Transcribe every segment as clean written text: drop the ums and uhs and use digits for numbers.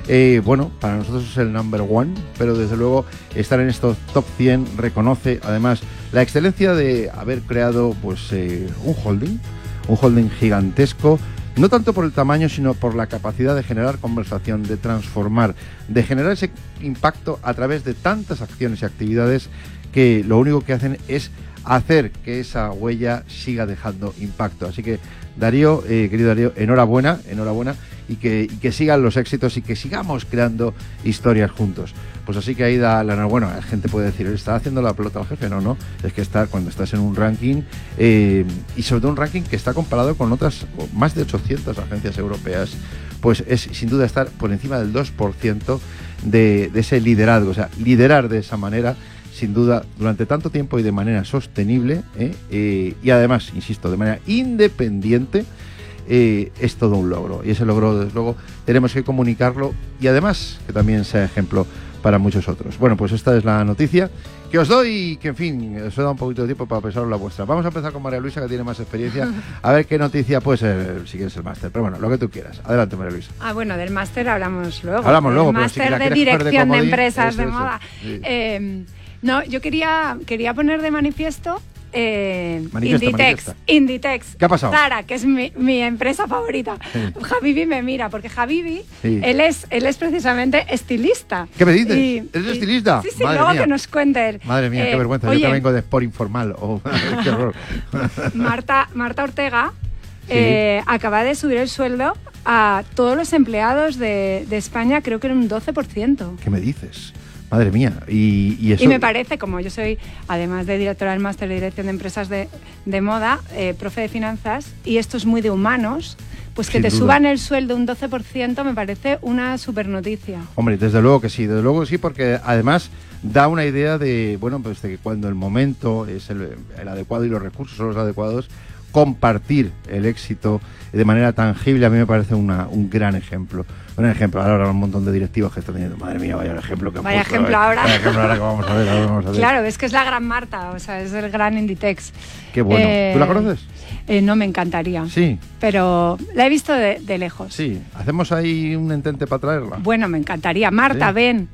bueno, para nosotros es el number one, pero desde luego estar en estos top 100 reconoce además la excelencia de haber creado pues un holding gigantesco, no tanto por el tamaño, sino por la capacidad de generar conversación, de transformar, de generar ese impacto a través de tantas acciones y actividades que lo único que hacen es hacer que esa huella siga dejando impacto. Así que Darío, querido Darío, enhorabuena y que sigan los éxitos y que sigamos creando historias juntos. Pues así que ahí da la enhorabuena. La gente puede decir, ¿está haciendo la pelota al jefe? No, es que cuando estás en un ranking y sobre todo un ranking que está comparado con otras más de 800 agencias europeas, pues es sin duda estar por encima del 2% de ese liderazgo. O sea, liderar de esa manera, sin duda, durante tanto tiempo y de manera sostenible, y además, insisto, de manera independiente, es todo un logro. Y ese logro, desde luego, tenemos que comunicarlo y además que también sea ejemplo para muchos otros. Bueno, pues esta es la noticia que os doy, que en fin, os he dado un poquito de tiempo para pensaros la vuestra. Vamos a empezar con María Luisa, que tiene más experiencia, a ver qué noticia puede ser, si quieres el máster. Pero bueno, lo que tú quieras. Adelante, María Luisa. Bueno, del máster hablamos luego. El máster de dirección de empresas de moda. Sí. No, yo quería poner de manifiesto Inditex. ¿Qué ha pasado? Zara, que es mi empresa favorita. Sí. Habibi me mira, porque Habibi, sí, él es precisamente estilista. ¿Qué me dices? ¿Eres estilista? Sí, luego mía, que nos cuente él. Madre mía, qué vergüenza. Oye, yo que vengo de Sport Informal. Qué horror. Marta Ortega acaba de subir el sueldo a todos los empleados de España, creo que era un 12%. ¿Qué me dices? Madre mía, y eso... Y me parece, como yo soy, además de directora del máster de dirección de empresas de moda, profe de finanzas, y esto es muy de humanos, pues que te suban el sueldo un 12% me parece una super noticia. Hombre, desde luego que sí, porque además da una idea de, bueno, pues de que cuando el momento es el adecuado y los recursos son los adecuados, compartir el éxito de manera tangible a mí me parece un gran ejemplo. Un ejemplo, ahora un montón de directivos que están diciendo, madre mía, vaya ejemplo que vaya ejemplo ahora. Vaya ejemplo ahora que vamos a ver. Claro, es que es la gran Marta, o sea, es el gran Inditex. Qué bueno. ¿Tú la conoces? No, me encantaría. Sí. Pero la he visto de lejos. Sí. ¿Hacemos ahí un intento para traerla? Bueno, me encantaría. Marta, ¿sí? Ven.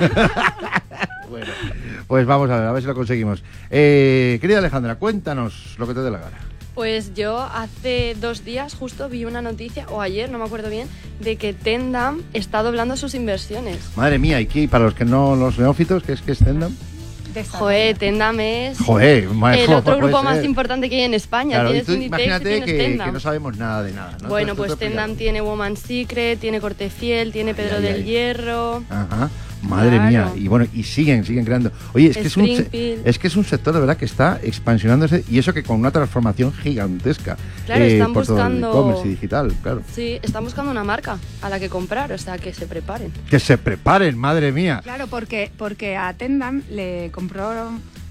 Bueno, pues vamos a ver si lo conseguimos. Querida Alejandra, cuéntanos lo que te dé la gana. Pues yo hace 2 días justo vi una noticia, o ayer, no me acuerdo bien, de que Tendam está doblando sus inversiones. Madre mía, ¿y qué? Para los que no, los neófitos, ¿qué es Tendam? Joder, Tendam es el otro grupo más importante que hay en España. Claro, tienes Inditex, imagínate y tienes que no sabemos nada de nada, ¿no? Bueno, pues Tendam tiene Woman's Secret, tiene Corte Fiel, tiene Pedro del Hierro. Ajá. Madre mía, y bueno, y siguen creando. Oye, es que es un sector de verdad que está expansionándose, y eso que con una transformación gigantesca. Claro, están por buscando todo el e-commerce y digital, claro. Sí, están buscando una marca a la que comprar, o sea, que se preparen. Que se preparen, madre mía. Claro, porque a Tendam le compró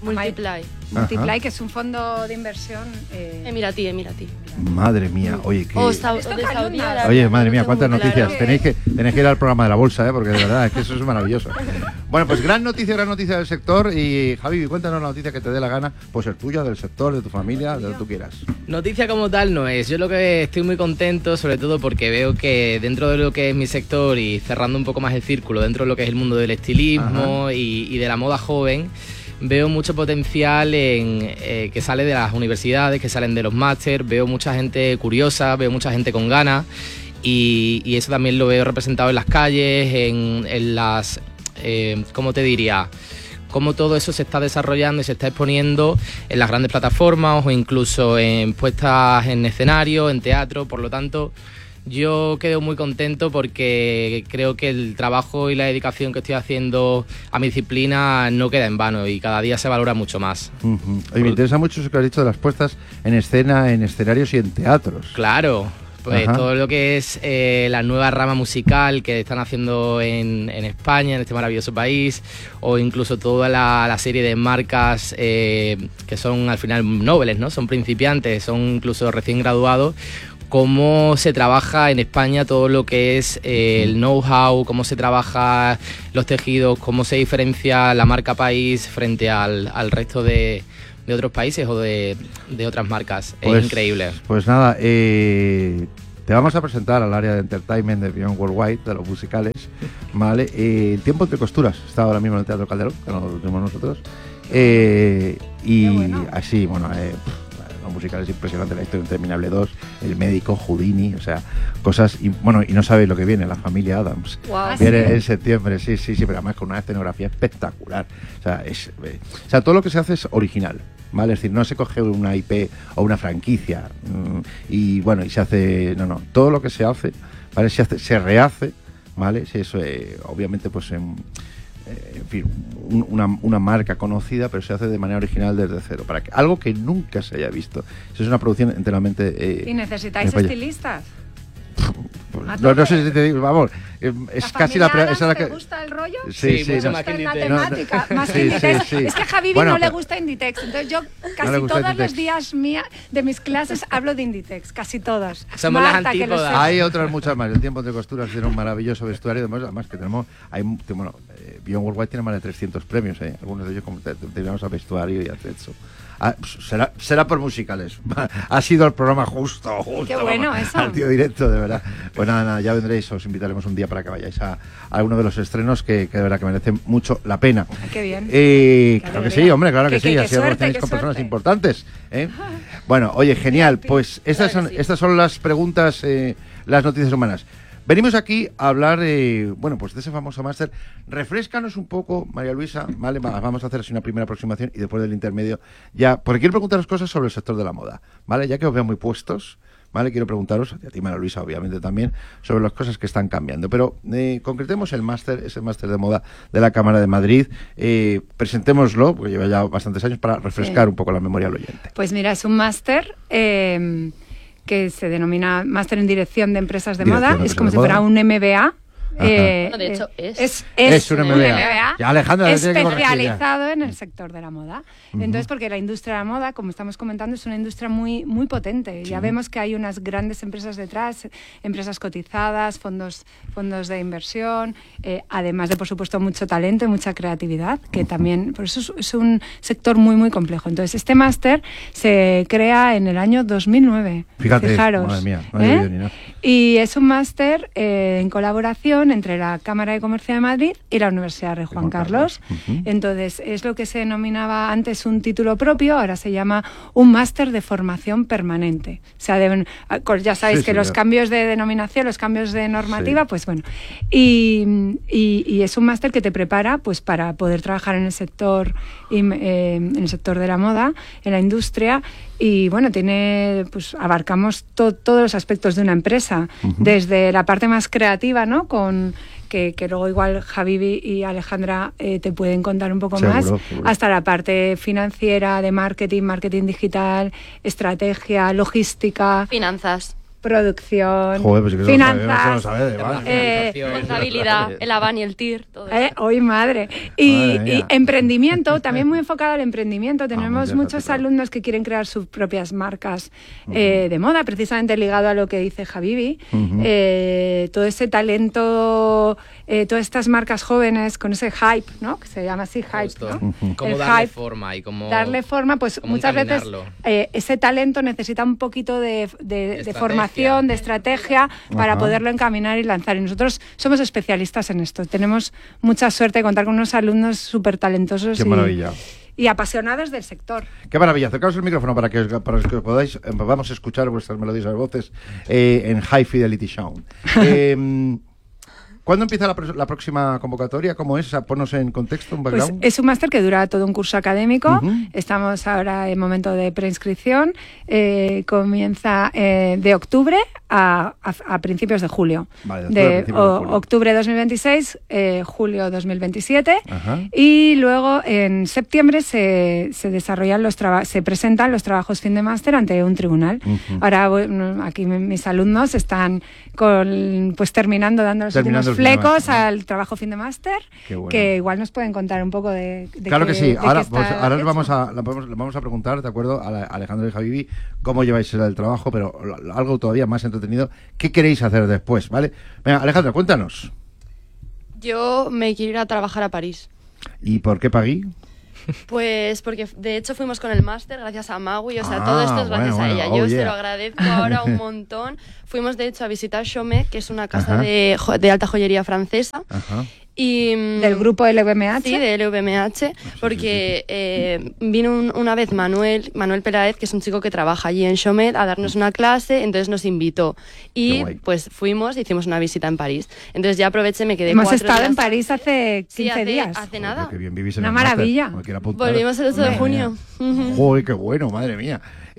Multiply, que es un fondo de inversión Emiratí. Madre mía, oye, que... Oye, madre mía, cuántas noticias. Tenéis que ir al programa de la bolsa, porque de verdad es que eso es maravilloso. Bueno, pues gran noticia del sector. Y Javi, cuéntanos la noticia que te dé la gana, pues el tuyo, del sector, de tu familia, de lo que tú quieras. Noticia como tal no es. Yo lo que estoy muy contento, sobre todo porque veo que dentro de lo que es mi sector y cerrando un poco más el círculo, dentro de lo que es el mundo del estilismo y de la moda joven, veo mucho potencial en que sale de las universidades, que salen de los máster, veo mucha gente curiosa, veo mucha gente con ganas y eso también lo veo representado en las calles, en las, ¿cómo te diría?, cómo todo eso se está desarrollando y se está exponiendo en las grandes plataformas o incluso en puestas en escenario, en teatro. Por lo tanto, yo quedo muy contento porque creo que el trabajo y la dedicación que estoy haciendo a mi disciplina no queda en vano y cada día se valora mucho más. Oye, me interesa mucho eso que has dicho de las puestas en escena, en escenarios y en teatros. Claro. Pues todo lo que es la nueva rama musical que están haciendo en España, en este maravilloso país, o incluso toda la serie de marcas que son al final nobles, ¿no? Son principiantes, son incluso recién graduados. Cómo se trabaja en España todo lo que es el know-how, cómo se trabaja los tejidos, cómo se diferencia la marca país frente al resto de otros países o de otras marcas. Es increíble. Pues nada, te vamos a presentar al área de entertainment de Beyond Worldwide, de los musicales, ¿vale? El tiempo entre costuras está ahora mismo en el Teatro Calderón, que no lo tenemos nosotros. Y bueno. Así, bueno, los musicales impresionantes, La historia interminable 2, El médico, Houdini, o sea, cosas, y no sabéis lo que viene, La familia Adams. Wow. Viene en septiembre, sí, pero además con una escenografía espectacular. O sea, todo lo que se hace es original, ¿vale? Es decir, no se coge una IP o una franquicia y se hace, todo lo que se hace, ¿vale? Se rehace, ¿vale? Si eso, obviamente, pues en fin, una marca conocida, pero se hace de manera original desde cero, para que algo que nunca se haya visto. Eso es una producción enteramente... ¿Y necesitáis estilistas? No sé si te digo, vamos, es casi la... ¿Te gusta el rollo? Sí, más que matemática, más que Inditex. Sí. Es que a Javi no le gusta Inditex, entonces yo casi todos los días de mis clases hablo de Inditex, casi todos. Somos las antípodas. Hay otras muchas más. El tiempo de costuras tiene un maravilloso vestuario, además que tenemos... Beyond Worldwide tiene más de 300 premios, algunos de ellos como tenemos a vestuario y a sexo. Será por musicales. Ha sido el programa justo. Qué bueno eso. Al tío directo, de verdad. Pues nada, ya vendréis, os invitaremos un día para que vayáis a alguno de los estrenos que de verdad que merecen mucho la pena. Qué bien. Claro que sí, hombre, claro que sí. Así relacionáis con personas importantes. Bueno, oye, genial. Pues estas son las preguntas, las noticias humanas. Venimos aquí a hablar pues de ese famoso máster. Refréscanos un poco, María Luisa, ¿vale? Vamos a hacer así una primera aproximación y después del intermedio ya, porque quiero preguntaros cosas sobre el sector de la moda, ¿vale? Ya que os veo muy puestos, ¿vale? Quiero preguntaros, y a ti, María Luisa, obviamente también, sobre las cosas que están cambiando. Pero concretemos el máster, ese máster de moda de la Cámara de Madrid. Presentémoslo, porque lleva ya bastantes años, para refrescar un poco la memoria al oyente. Pues mira, es un máster... que se denomina Máster en Dirección de Empresas de Moda, es como si fuera un MBA. De hecho, es un MBA. Ya, Alejandra, especializado en el sector de la moda. Entonces, porque la industria de la moda, como estamos comentando, es una industria muy, muy potente. Sí. Ya vemos que hay unas grandes empresas detrás, empresas cotizadas, fondos de inversión, además de, por supuesto, mucho talento y mucha creatividad, que también, por eso es un sector muy, muy complejo. Entonces, este máster se crea en el año 2009. Fijaros. Madre mía, no hay ni nada. Y es un máster en colaboración entre la Cámara de Comercio de Madrid y la Universidad Rey Juan Carlos. Entonces, es lo que se denominaba antes un título propio, ahora se llama un máster de formación permanente. O sea, ya sabéis que los cambios de denominación, los cambios de normativa, pues bueno. Y es un máster que te prepara pues para poder trabajar en el sector de la moda, en la industria. Y bueno, abarcamos todos los aspectos de una empresa, desde la parte más creativa, ¿no? Que luego igual Javi y Alejandra te pueden contar un poco más, seguro. Hasta la parte financiera, de marketing digital, estrategia, logística, finanzas, producción, finanzas, contabilidad, el Avan y el TIR, todo eso. ¡Hoy madre! Y emprendimiento, también muy enfocado al emprendimiento. Tenemos muchos alumnos que quieren crear sus propias marcas de moda, precisamente ligado a lo que dice Javibi. Todo ese talento, todas estas marcas jóvenes con ese hype, ¿no? Que se llama así hype, ¿no? ¿Cómo darle forma? Y cómo darle forma, pues muchas veces ese talento necesita un poquito de formación, de estrategia, para poderlo encaminar y lanzar. Y nosotros somos especialistas en esto. Tenemos mucha suerte de contar con unos alumnos súper talentosos. ¡Qué maravilla! Y apasionados del sector. ¡Qué maravilla! Acercaos el micrófono para que podáis vamos a escuchar vuestras melodiosas voces en High Fidelity Show. ¿Cuándo empieza la próxima convocatoria? ¿Cómo es? O sea, ponnos en contexto, un background. Pues es un máster que dura todo un curso académico. Estamos ahora en momento de preinscripción. Comienza de octubre a principios de julio. Vale, de octubre 2026, julio 2027. Y luego en septiembre se desarrollan se presentan los trabajos fin de máster ante un tribunal. Ahora aquí mis alumnos están terminando, dando los últimos flecos al trabajo fin de máster, bueno. Que igual nos pueden contar un poco de claro que sí. Ahora les vamos a preguntar, ¿de acuerdo? A Alejandro y Javibi, cómo lleváis el trabajo, pero algo todavía más entretenido, ¿qué queréis hacer después? ¿Vale? Venga, Alejandro, cuéntanos. Yo me quiero ir a trabajar a París. ¿Y por qué París? Pues porque de hecho fuimos con el máster gracias a Magui, o sea, todo esto es gracias a ella. Yo se lo agradezco ahora un montón. Fuimos de hecho a visitar Chomet, que es una casa de alta joyería francesa. Ajá. Y, ¿del grupo LVMH? Sí, de LVMH, porque vino una vez Manuel Peláez, que es un chico que trabaja allí en Chomet, a darnos una clase, entonces nos invitó. Y pues fuimos, hicimos una visita en París. Entonces ya aproveché, me quedé 4 días. Hemos estado en París hace 15 días. Hace nada. Qué bien vivís en una maravilla. Volvimos el 8 de junio. Joder, qué bueno, madre mía.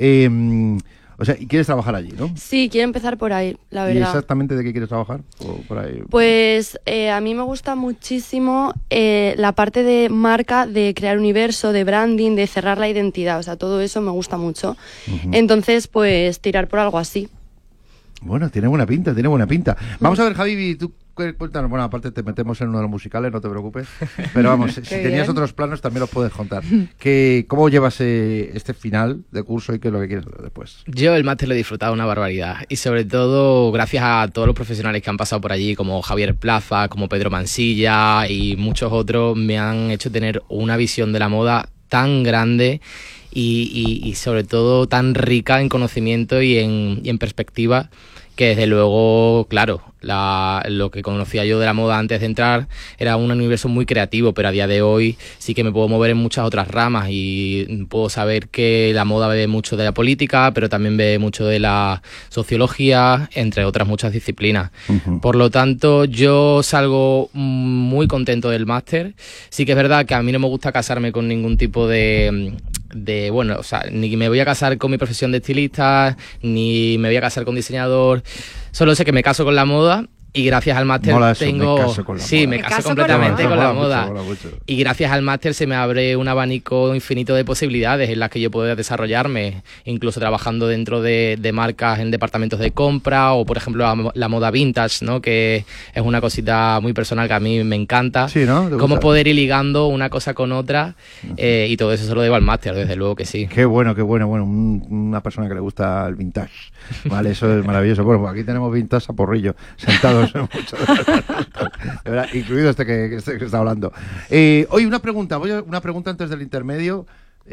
O sea, ¿y quieres trabajar allí, no? Sí, quiero empezar por ahí, la verdad. ¿Y exactamente de qué quieres trabajar? Por ahí. Pues a mí me gusta muchísimo la parte de marca, de crear universo, de branding, de cerrar la identidad. O sea, todo eso me gusta mucho. Entonces, pues tirar por algo así. Bueno, tiene buena pinta, tiene buena pinta. Vamos a ver, Javi, tú cuéntanos. Bueno, aparte te metemos en uno de los musicales, no te preocupes. Pero vamos, si tenías otros planos también los puedes contar. ¿Cómo llevas este final de curso y qué es lo que quieres después? Yo el máster lo he disfrutado una barbaridad y sobre todo gracias a todos los profesionales que han pasado por allí, como Javier Plaza, como Pedro Mansilla y muchos otros, me han hecho tener una visión de la moda tan grande y sobre todo tan rica en conocimiento y en perspectiva, que desde luego, claro, lo que conocía yo de la moda antes de entrar era un universo muy creativo, pero a día de hoy sí que me puedo mover en muchas otras ramas y puedo saber que la moda bebe mucho de la política, pero también bebe mucho de la sociología, entre otras muchas disciplinas. Por lo tanto, yo salgo muy contento del máster. Sí que es verdad que a mí no me gusta casarme con ningún tipo de bueno, o sea, ni me voy a casar con mi profesión de estilista, ni me voy a casar con diseñador. Solo sé que me caso con la moda y gracias al máster tengo... Me caso completamente con la moda. Y gracias al máster se me abre un abanico infinito de posibilidades en las que yo puedo desarrollarme, incluso trabajando dentro de marcas en departamentos de compra o, por ejemplo, la moda vintage, ¿no? Que es una cosita muy personal que a mí me encanta. Sí, ¿no? Cómo poder ir ligando una cosa con otra y todo eso se lo debo al máster, desde luego que sí. Qué bueno, qué bueno. Bueno, una persona que le gusta el vintage. Vale, eso es maravilloso. Bueno, pues aquí tenemos vintage a porrillo, sentados en muchos de verdad, incluido este que está hablando. Oye, una pregunta antes del intermedio.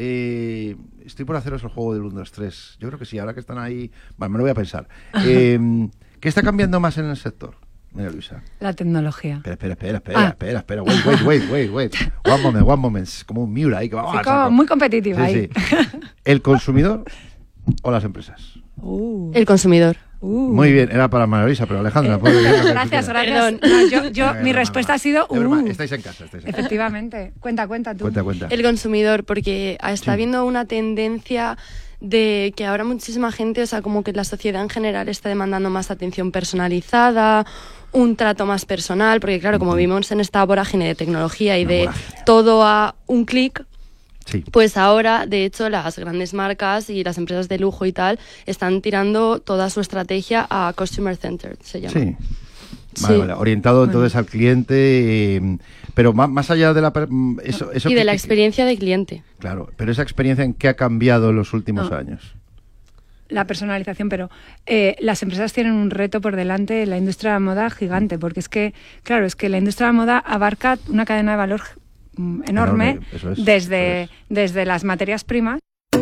Estoy por haceros el juego del 1, 2, 3. Yo creo que sí, ahora que están ahí. Vale, me lo voy a pensar. ¿Qué está cambiando más en el sector? Mira, Luisa. La tecnología. Espera. Wait. One moment. Como un Miura ahí que vamos a saco. Muy competitiva ahí. Sí. ¿El consumidor o las empresas? El consumidor. Muy bien, era para Marisa, pero Alejandra... Gracias. No, mi respuesta ha sido... Estáis en casa. Efectivamente. Cuenta tú. Cuenta. El consumidor, porque está habiendo una tendencia de que ahora muchísima gente, o sea, como que la sociedad en general está demandando más atención personalizada, un trato más personal, porque claro, como vivimos en esta vorágine de tecnología y de todo a un clic, sí. Pues ahora, de hecho, las grandes marcas y las empresas de lujo y tal están tirando toda su estrategia a Customer Centered, se llama. Sí. Vale. Orientado entonces al cliente, pero más allá de eso y de la experiencia de cliente. Claro, pero esa experiencia, ¿en qué ha cambiado en los últimos años? La personalización, pero las empresas tienen un reto por delante, la industria de la moda gigante, porque es que la industria de la moda abarca una cadena de valor enorme, desde las materias primas.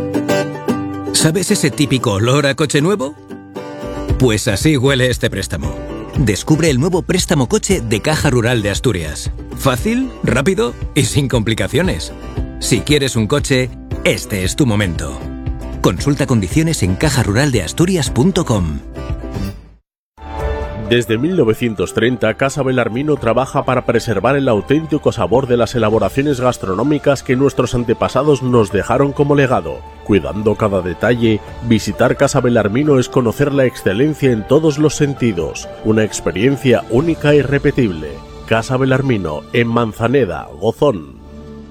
¿Sabes ese típico olor a coche nuevo? Pues así huele este préstamo. Descubre el nuevo préstamo coche de Caja Rural de Asturias. Fácil, rápido y sin complicaciones. Si quieres un coche, este es tu momento. Consulta condiciones en cajaruraldeasturias.com. Desde 1930, Casa Belarmino trabaja para preservar el auténtico sabor de las elaboraciones gastronómicas que nuestros antepasados nos dejaron como legado. Cuidando cada detalle, visitar Casa Belarmino es conocer la excelencia en todos los sentidos. Una experiencia única e irrepetible. Casa Belarmino, en Manzaneda, Gozón.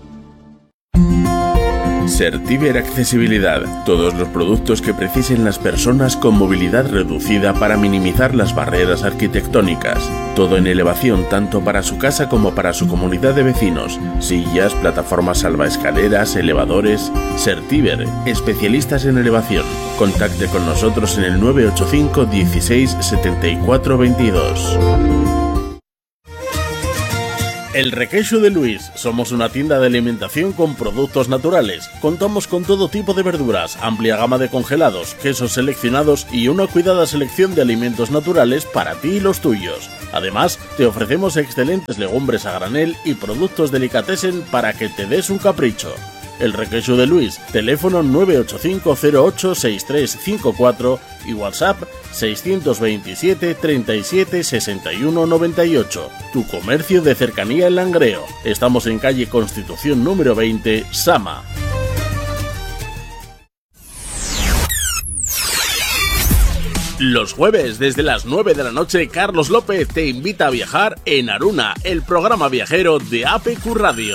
Certiver Accesibilidad. Todos los productos que precisen las personas con movilidad reducida para minimizar las barreras arquitectónicas. Todo en elevación tanto para su casa como para su comunidad de vecinos. Sillas, plataformas salvaescaleras, elevadores. Certiver, especialistas en elevación. Contacte con nosotros en el 985 16 74 22. El Requeixo de Luis. Somos una tienda de alimentación con productos naturales. Contamos con todo tipo de verduras, amplia gama de congelados, quesos seleccionados y una cuidada selección de alimentos naturales para ti y los tuyos. Además, te ofrecemos excelentes legumbres a granel y productos delicatessen para que te des un capricho. El Requeixo de Luis, teléfono 985086354 y WhatsApp 627 37 61 98. Tu comercio de cercanía en Langreo. Estamos en calle Constitución número 20, Sama. Los jueves, desde las 9 de la noche, Carlos López te invita a viajar en Aruna, el programa viajero de APQ Radio.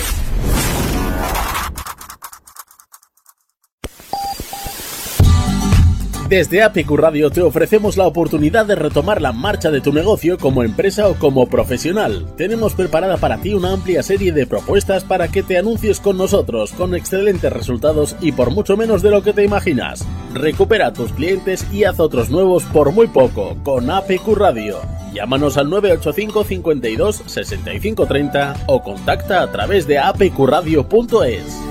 Desde APQ Radio te ofrecemos la oportunidad de retomar la marcha de tu negocio como empresa o como profesional. Tenemos preparada para ti una amplia serie de propuestas para que te anuncies con nosotros, con excelentes resultados y por mucho menos de lo que te imaginas. Recupera a tus clientes y haz otros nuevos por muy poco, con APQ Radio. Llámanos al 985 52 65 30 o contacta a través de apqradio.es.